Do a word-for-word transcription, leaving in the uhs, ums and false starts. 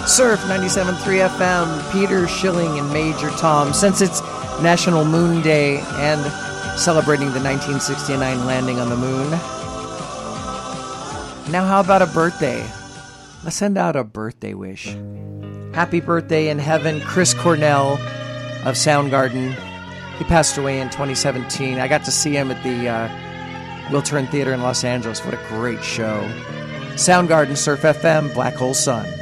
Surf ninety-seven point three F M, Peter Schilling and Major Tom. Since it's National Moon Day and celebrating the nineteen sixty-nine landing on the moon, now how about a birthday? Let's send out a birthday wish. Happy birthday in heaven, Chris Cornell of Soundgarden. He passed away in twenty seventeen. I got to see him at the uh, Will Turn Theater in Los Angeles. What a great show. Soundgarden, Surf F M, Black Hole Sun.